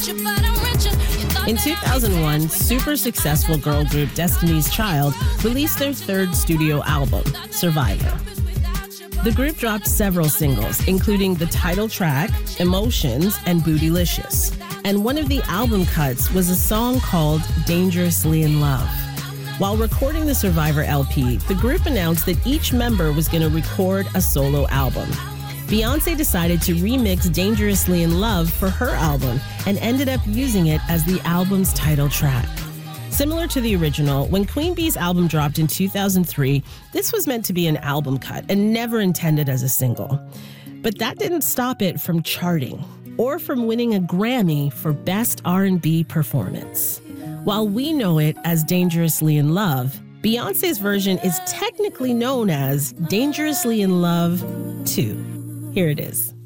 In 2001, super successful girl group Destiny's Child released their third studio album, Survivor. The group dropped several singles, including the title track, Emotions, and Bootylicious. And one of the album cuts was a song called Dangerously in Love. While recording the Survivor LP, the group announced that each member was going to record a solo album. Beyoncé decided to remix Dangerously in Love for her album and ended up using it as the album's title track. Similar to the original, when Queen Bee's album dropped in 2003, this was meant to be an album cut and never intended as a single. But that didn't stop it from charting or from winning a Grammy for Best R&B Performance. While we know it as Dangerously in Love, Beyoncé's version is technically known as Dangerously in Love 2. Here it is.